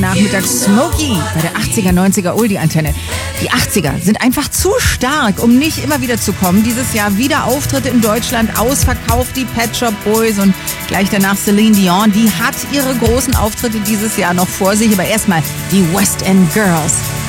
Nachmittags Smokey bei der 80er, 90er Oldie-Antenne. Die 80er sind einfach zu stark, um nicht immer wieder zu kommen. Dieses Jahr wieder Auftritte in Deutschland, ausverkauft, die Pet Shop Boys und gleich danach Celine Dion. Die hat ihre großen Auftritte dieses Jahr noch vor sich, aber erstmal die West End Girls.